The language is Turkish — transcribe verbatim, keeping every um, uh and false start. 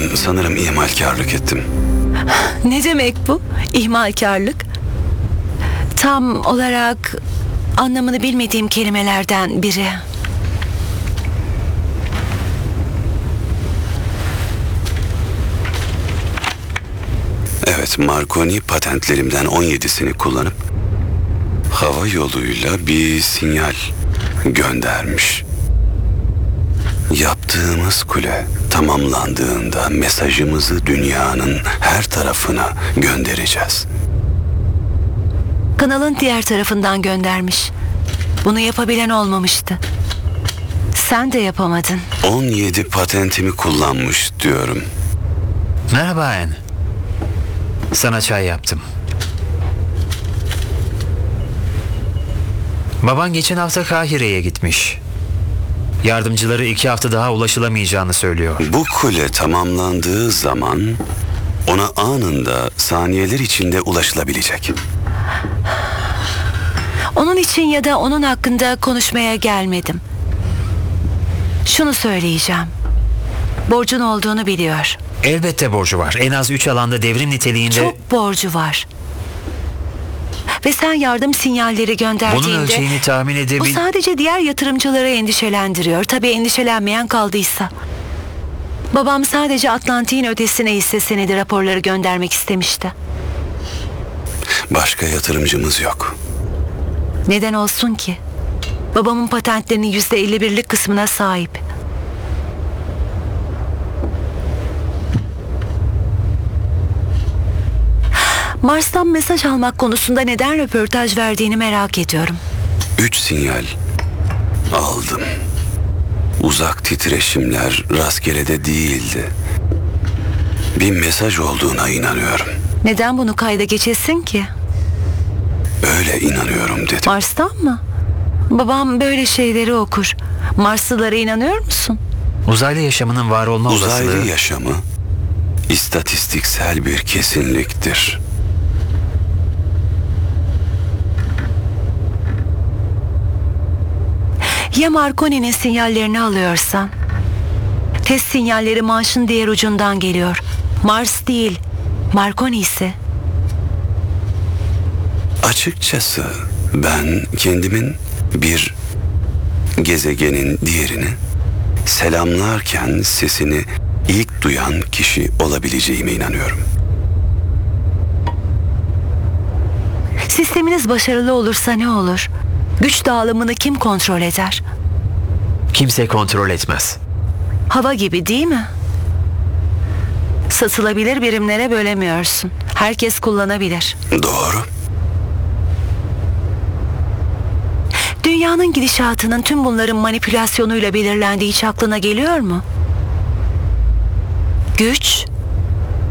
sanırım ihmalkarlık ettim. Ne demek bu? İhmalkarlık? Tam olarak anlamını bilmediğim kelimelerden biri. Evet, Marconi patentlerimden on yedisini kullanıp hava yoluyla bir sinyal göndermiş. Yaptığımız kule tamamlandığında mesajımızı dünyanın her tarafına göndereceğiz. Kanalın diğer tarafından göndermiş. Bunu yapabilen olmamıştı. Sen de yapamadın. on yedi patentimi kullanmış diyorum. Merhaba Anne. Sana çay yaptım. Baban geçen hafta Kahire'ye gitmiş. Yardımcıları iki hafta daha ulaşılamayacağını söylüyor. Bu kule tamamlandığı zaman ona anında saniyeler içinde ulaşılabilecek. Onun için ya da onun hakkında konuşmaya gelmedim. Şunu söyleyeceğim. Borcun olduğunu biliyor. Elbette borcu var. En az üç alanda devrim niteliğinde... Çok borcu var. Ve sen yardım sinyalleri gönderdiğinde... Bunun ölçeğini tahmin Bu edebil... sadece diğer yatırımcıları endişelendiriyor. Tabii endişelenmeyen kaldıysa. Babam sadece Atlantik'in ötesine hissesini de raporları göndermek istemişti. Başka yatırımcımız yok. Neden olsun ki? Babamın patentlerinin yüzde elli birlik kısmına sahip. Mars'tan mesaj almak konusunda neden röportaj verdiğini merak ediyorum. Üç sinyal aldım. Uzak titreşimler rastgele de değildi. Bir mesaj olduğuna inanıyorum. Neden bunu kayda geçesin ki? Öyle inanıyorum dedim. Mars'tan mı? Babam böyle şeyleri okur. Marslılara inanıyor musun? Uzaylı yaşamının var olma Uzaylı olasılığı... yaşamı istatistiksel bir kesinliktir. Ya Marconi'nin sinyallerini alıyorsan? Test sinyalleri Mars'ın diğer ucundan geliyor. Mars değil, Marconi ise. Açıkçası ben kendimin bir gezegenin diğerini selamlarken sesini ilk duyan kişi olabileceğime inanıyorum. Sisteminiz başarılı olursa ne olur? Güç dağılımını kim kontrol eder? Kimse kontrol etmez. Hava gibi değil mi? Satılabilir birimlere bölemiyorsun. Herkes kullanabilir. Doğru. Dünyanın gidişatının tüm bunların manipülasyonuyla belirlendiği hiç aklına geliyor mu? Güç